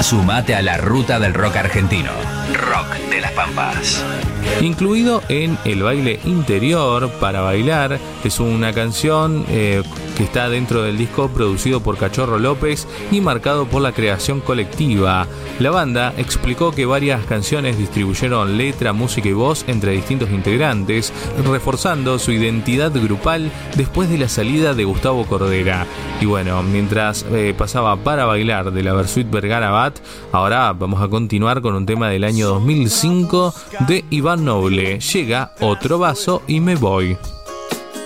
Sumate a la ruta del rock argentino. Rock de las Pampas. Incluido en el baile interior para bailar, es una canción que está dentro del disco producido por Cachorro López y marcado por la creación colectiva. La banda explicó que varias canciones distribuyeron letra, música y voz entre distintos integrantes, reforzando su identidad grupal después de la salida de Gustavo Cordera. Y bueno, mientras pasaba Para Bailar de la Versuit Vergara Bat, ahora vamos a continuar con un tema del año 2005 de Iván Noble. Llega Otro Vaso y Me Voy.